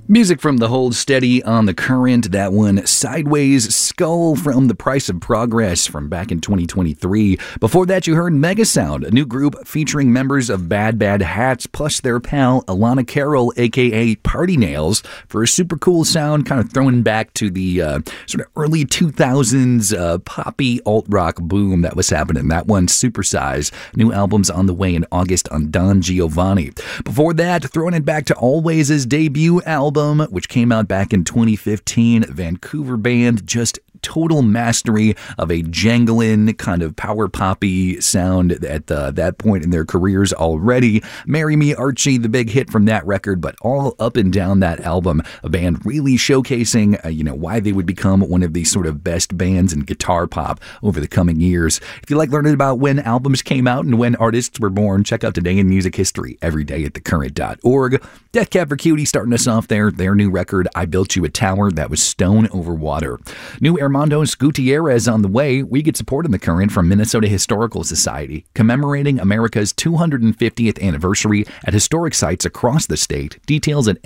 Music from The Hold Steady on The Current. That one, Sideways Skull from The Price of Progress from back in 2023. Before that, you heard Megasound, a new group featuring members of Bad Bad Hats plus their pal Alana Carroll, a.k.a. Party Nails, for a super cool sound, kind of throwing back to the sort of early 2000s poppy alt-rock boom that was happening. That one, Supersize. New album's on the way in August on Don Giovanni. Before that, throwing it back to Always' debut album, which came out back in 2015. Vancouver band, just total mastery of a jangling kind of power poppy sound at that point in their careers already. Marry Me Archie, the big hit from that record, but all up and down that album, a band really showcasing why they would become one of the sort of best bands in guitar pop over the coming years. If you like learning about when albums came out and when artists were born, check out Today in Music History every day at thecurrent.org. Death Cab for Cutie starting us off there. Their new record, I Built You a Tower, that was Stone Over Water. New Hermandos Gutierrez on the way. We get support in The Current from Minnesota Historical Society, commemorating America's 250th anniversary at historic sites across the state. Details at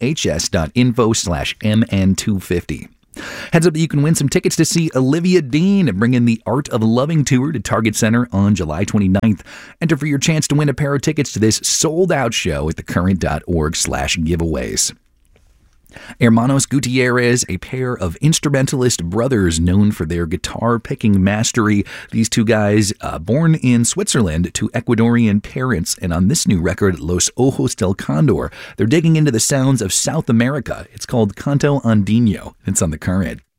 mnhs.info/mn250. Heads up that you can win some tickets to see Olivia Dean bring the Art of Loving tour to Target Center on July 29th. Enter for your chance to win a pair of tickets to this sold-out show at thecurrent.org/giveaways. Hermanos Gutierrez, a pair of instrumentalist brothers known for their guitar-picking mastery. These two guys, born in Switzerland to Ecuadorian parents, and on this new record, Los Ojos del Condor, they're digging into the sounds of South America. It's called Canto Andino. It's on The Current.